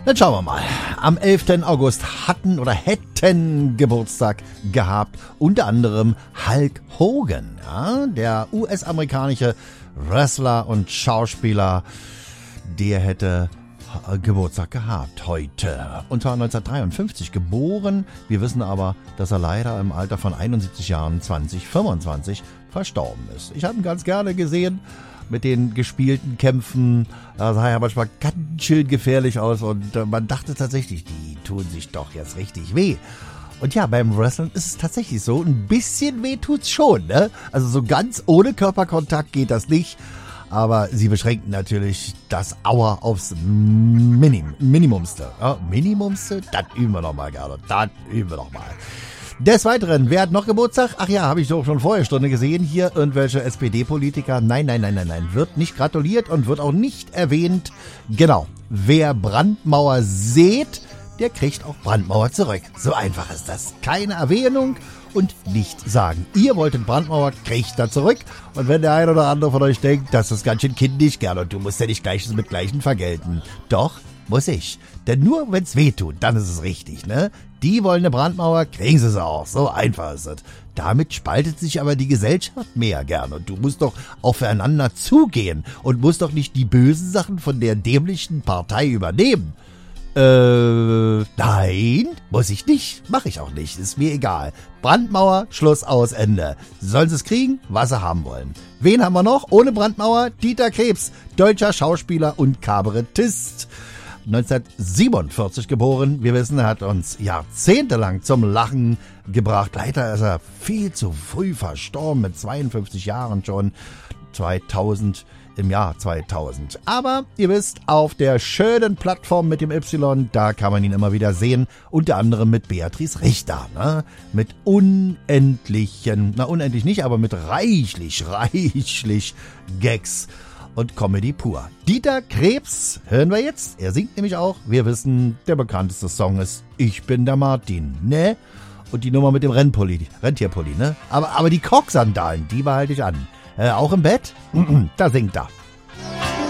Dann schauen wir mal. Am 11. August hätten Geburtstag gehabt, unter anderem Hulk Hogan, ja, der US-amerikanische Wrestler und Schauspieler, der hätte Geburtstag gehabt heute. Und zwar 1953 geboren. Wir wissen aber, dass er leider im Alter von 71 Jahren 2025 verstorben ist. Ich habe ihn ganz gerne gesehen mit den gespielten Kämpfen. Da sah er manchmal ganz schön gefährlich aus und man dachte tatsächlich, die tun sich doch jetzt richtig weh. Und ja, beim Wrestling ist es tatsächlich so, ein bisschen weh tut's schon, ne? Also so ganz ohne Körperkontakt geht das nicht. Aber sie beschränken natürlich das Aua aufs Minimumste. Ja, Minimumste? Das üben wir noch mal gerne. Das üben wir noch mal. Des Weiteren, wer hat noch Geburtstag? Ach ja, habe ich doch schon vorher Stunde gesehen. Hier irgendwelche SPD-Politiker. Nein. Wird nicht gratuliert und wird auch nicht erwähnt. Genau. Wer Brandmauer sät, der kriegt auch Brandmauer zurück. So einfach ist das. Keine Erwähnung und nicht sagen. Ihr wolltet Brandmauer, kriegt da zurück. Und wenn der ein oder andere von euch denkt, das ist ganz schön kindisch, gerne, und du musst ja nicht Gleiches mit Gleichen vergelten. Doch, muss ich. Denn nur wenn's weh tut, dann ist es richtig, ne? Die wollen eine Brandmauer, kriegen sie auch. So einfach ist es. Damit spaltet sich aber die Gesellschaft mehr gern. Und du musst doch aufeinander zugehen und musst doch nicht die bösen Sachen von der dämlichen Partei übernehmen. Nein, muss ich nicht. Mach ich auch nicht. Ist mir egal. Brandmauer, Schluss, aus, Ende. Sollen sie es kriegen, was sie haben wollen. Wen haben wir noch? Ohne Brandmauer? Dieter Krebs, deutscher Schauspieler und Kabarettist. 1947 geboren. Wir wissen, er hat uns jahrzehntelang zum Lachen gebracht. Leider ist er viel zu früh verstorben, mit 52 Jahren schon. Im Jahr 2000. Aber ihr wisst, auf der schönen Plattform mit dem Y, da kann man ihn immer wieder sehen. Unter anderem mit Beatrice Richter, ne? Mit unendlich nicht, aber mit reichlich Gags und Comedy pur. Dieter Krebs hören wir jetzt. Er singt nämlich auch. Wir wissen, der bekannteste Song ist Ich bin der Martin, ne? Und die Nummer mit dem Rentierpulli, ne? Aber die Koksandalen, die behalte ich an. Auch im Bett? Da singt er.